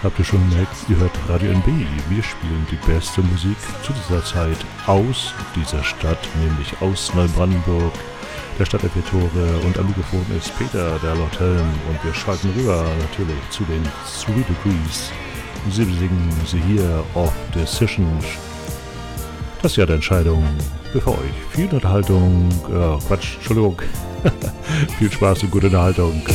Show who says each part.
Speaker 1: Habt ihr schon gemerkt, ihr hört Radio NB. Wir spielen die beste Musik zu dieser Zeit aus dieser Stadt, nämlich aus Neubrandenburg, der Stadt der vier Tore. Und am Mikrofon ist Peter, der Lord Helm. Und wir schalten rüber natürlich zu den Sweet Degrees. Sie singen sie hier auf Decision. Das ist ja die Entscheidung für euch. Viel Unterhaltung, Entschuldigung. Viel Spaß und gute Unterhaltung.